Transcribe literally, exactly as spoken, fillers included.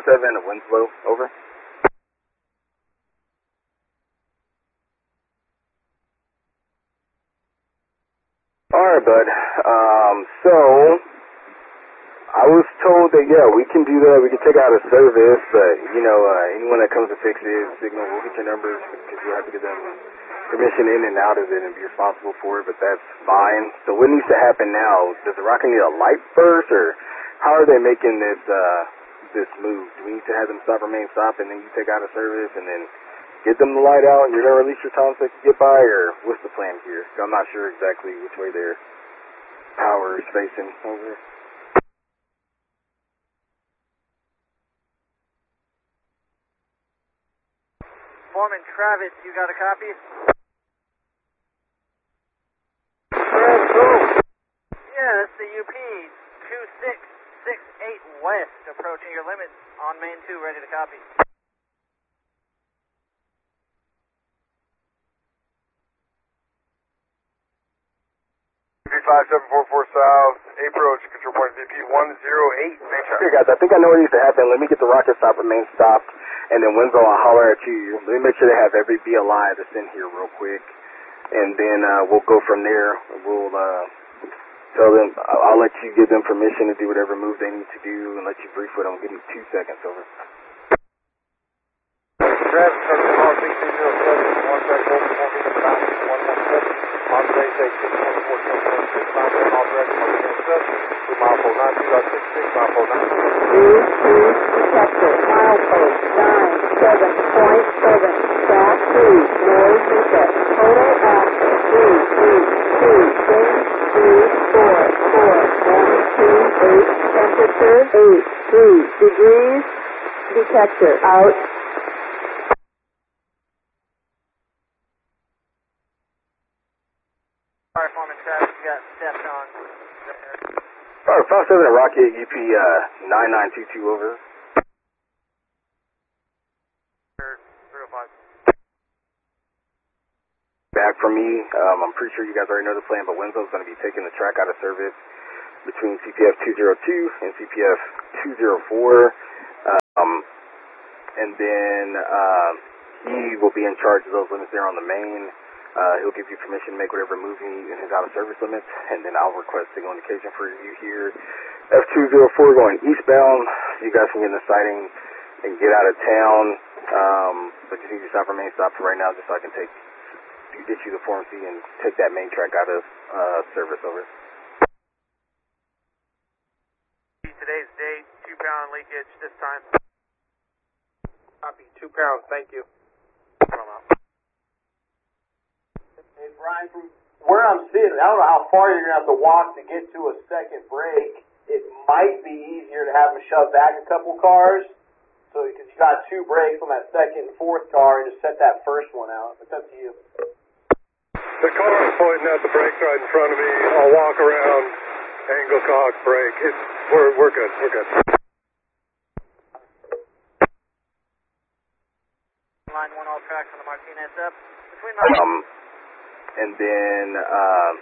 five seven to Winslow, over. Alright, bud. Um, so, I was told that, yeah, we can do that. We can take out a service, but, you know, uh, anyone that comes to fix it, Signal, we'll get your numbers, because you have to get them permission in and out of it and be responsible for it, but that's fine. So what needs to happen now? Does the Rocket need a light first, or how are they making this, uh, this move? Do we need to have them stop, remain, stop, and then you take out a service, and then get them the light out, and you're going to release your time so they can get by, or what's the plan here? I'm not sure exactly which way their power is facing over. Foreman Travis, you got a copy? Yeah, that's the U P two six six eight West, approaching your limits on main two, ready to copy. five seven four four South, approach, control point V P one zero eight, main track. Here, guys, I think I know what needs to happen. Let me get the rocket stop, remain stopped, and then Winslow, I'll holler at you. Let me make sure they have every B L I that's in here real quick, and then uh, we'll go from there. We'll uh, tell them, I'll, I'll let you give them permission to do whatever move they need to do, and let you brief with them. Give me two seconds, over. Travis, Sergeant Hall, six two zero seven, one track, over, one meter, one one seven, Monterey, take six one four seven one six, nine seven, all direct, one zero seven, two mile four nine, two dot six six, mile four nine. Two, two, detector, milepost, nine, seven point seven, staff three, noise reset, total active, three, three, two, wind, three, four, four, one, two, eight, temperature, eight, three degrees, detector, out. Alright, Foreman Travis, you got Defcon. Alright, five seven at Rocket, U P uh, nine nine two two, over. three oh five. Back from me, um, I'm pretty sure you guys already know the plan, but Winslow's going to be taking the track out of service between C P F two oh two and C P F two oh four, um, and then uh, he will be in charge of those limits there on the main. Uh, he'll give you permission to make whatever move you need in his out-of-service limits, and then I'll request signal indication for you here. F two oh four going eastbound, you guys can get in the sighting and get out of town, um, but just need to stop, remain stop for right now, just so I can take, get you the Form C and take that main track out of uh, service, over. Today's date, two pound leakage this time. Copy, two pounds, thank you. Hey, Brian, from where I'm sitting, I don't know how far you're going to have to walk to get to a second break. It might be easier to have them shove back a couple cars, so because you got two brakes on that second and fourth car, and just set that first one out. It's up to you. The car is pointing at the brakes right in front of me. I'll walk around, angle cock, brake. It's, we're, we're good, we're good. Line one, all tracks on the Martinez up. Between Um, and then, uh,